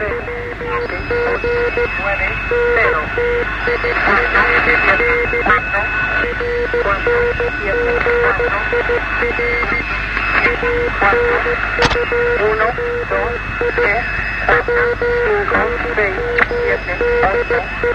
Uno, dos, tres, cuatro, cinco, seis, siete, ocho.